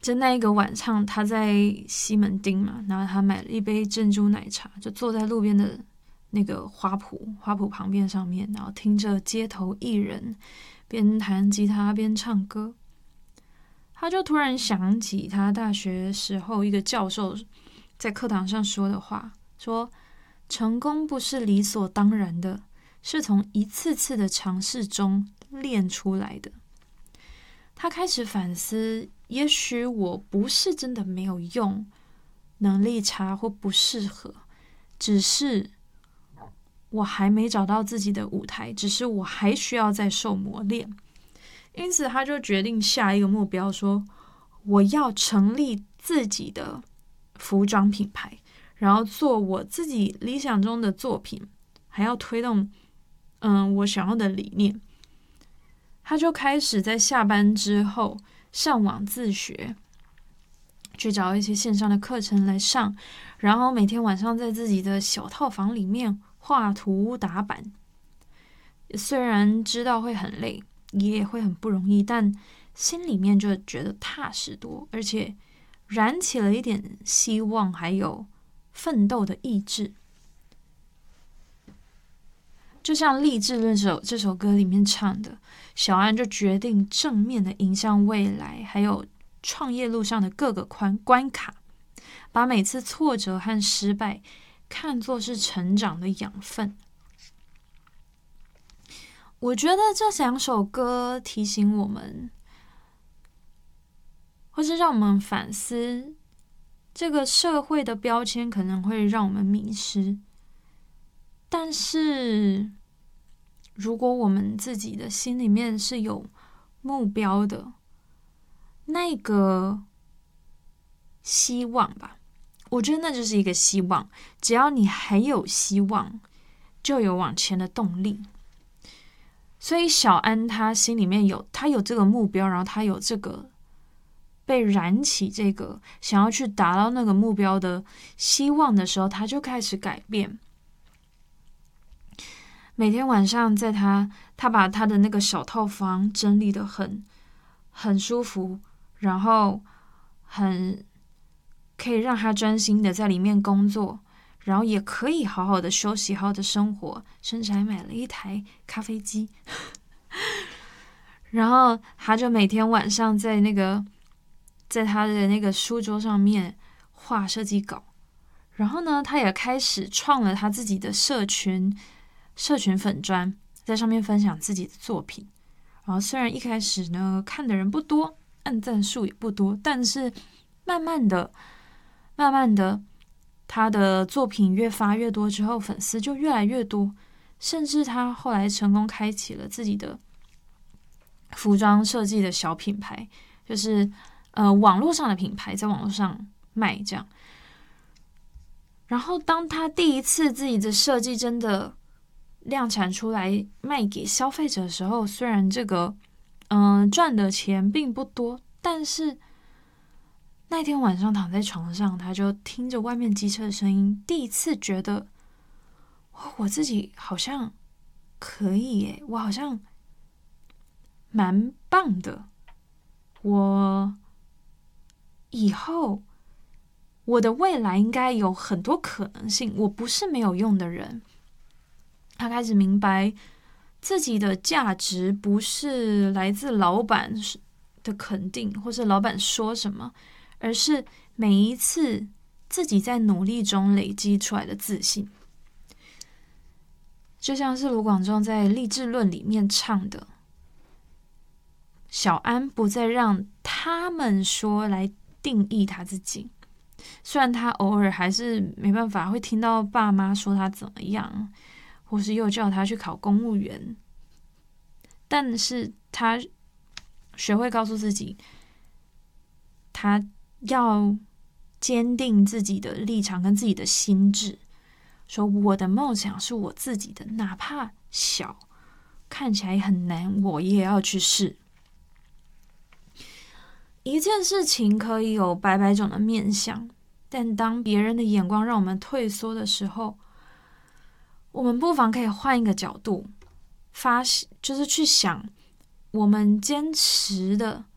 就那一个晚上，他在西门町嘛，然后他买了一杯珍珠奶茶，就坐在路边的那个花圃旁边上面，然后听着街头艺人边弹吉他边唱歌。他就突然想起他大学时候一个教授在课堂上说的话，说成功不是理所当然的，是从一次次的尝试中练出来的。他开始反思，也许我不是真的没有用，能力差或不适合，只是我还没找到自己的舞台，只是我还需要再受磨练。因此他就决定下一个目标，说我要成立自己的服装品牌，然后做我自己理想中的作品，还要推动我想要的理念。他就开始在下班之后上网自学，去找一些线上的课程来上，然后每天晚上在自己的小套房里面画图打板。虽然知道会很累，也会很不容易，但心里面就觉得踏实多，而且燃起了一点希望，还有奋斗的意志。就像《励志论》这首歌里面唱的，小安就决定正面的迎向未来，还有创业路上的各个关卡，把每次挫折和失败看作是成长的养分。我觉得这两首歌提醒我们，或是让我们反思，这个社会的标签可能会让我们迷失，但是如果我们自己的心里面是有目标的，那个希望吧，我觉得那就是一个希望。只要你还有希望，就有往前的动力。所以小安他心里面他有这个目标，然后他有这个被燃起这个想要去达到那个目标的希望的时候，他就开始改变。每天晚上在他把他的那个小套房整理得很舒服，然后可以让他专心的在里面工作，然后也可以好好的休息，好好的生活，甚至还买了一台咖啡机。然后他就每天晚上在他的那个书桌上面画设计稿，然后呢，他也开始创了他自己的社群粉专，在上面分享自己的作品。然后虽然一开始呢看的人不多，按赞数也不多，但是慢慢的，他的作品越发越多之后，粉丝就越来越多，甚至他后来成功开启了自己的服装设计的小品牌，就是网络上的品牌，在网络上卖这样。然后当他第一次自己的设计真的量产出来卖给消费者的时候，虽然这个赚的钱并不多，但是那天晚上躺在床上，他就听着外面机车的声音，第一次觉得我自己好像可以耶，我好像蛮棒的，我以后我的未来应该有很多可能性，我不是没有用的人。他开始明白自己的价值不是来自老板的肯定，或是老板说什么，而是每一次自己在努力中累积出来的自信。就像是卢广仲在《励志论》里面唱的，小安不再让他们说来定义他自己，虽然他偶尔还是没办法会听到爸妈说他怎么样，或是又叫他去考公务员，但是他学会告诉自己，他要坚定自己的立场跟自己的心智，说我的梦想是我自己的，哪怕小，看起来很难，我也要去试。一件事情可以有百百种的面向，但当别人的眼光让我们退缩的时候，我们不妨可以换一个角度，就是去想我们坚持的